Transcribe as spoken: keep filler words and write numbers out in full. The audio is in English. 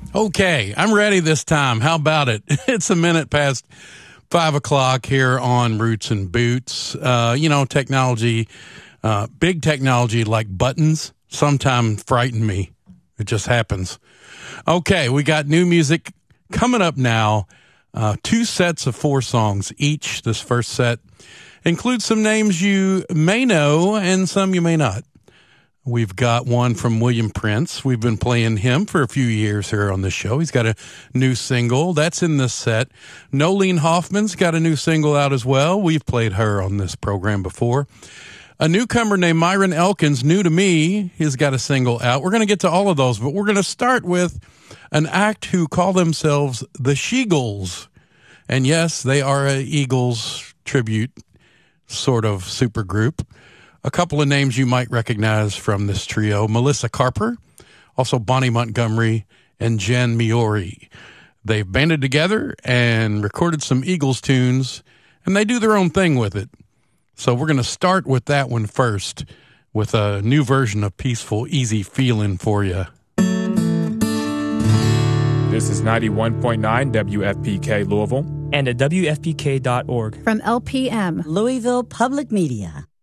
Okay, I'm ready this time. How about it? It's a minute past five o'clock here on Roots and Boots. Uh, you know, technology, uh, big technology like buttons sometimes frighten me. It just happens. Okay, we got new music coming up now. Uh, two sets of four songs each. This first set includes some names you may know and some you may not. We've got one from William Prince. We've been playing him for a few years here on the show. He's got a new single. That's in this set. Nolene Hoffman's got a new single out as well. We've played her on this program before. A newcomer named Myron Elkins, new to me, he's got a single out. We're going to get to all of those, but we're going to start with an act who call themselves the Sheagles. And yes, they are a Eagles tribute sort of supergroup. A couple of names you might recognize from this trio: Melissa Carper, also Bonnie Montgomery, and Jen Miori. They've banded together and recorded some Eagles tunes, and they do their own thing with it. So we're going to start with that one first, with a new version of Peaceful, Easy Feeling for you. This is ninety-one point nine W F P K Louisville. And at W F P K dot org. From L P M, Louisville Public Media.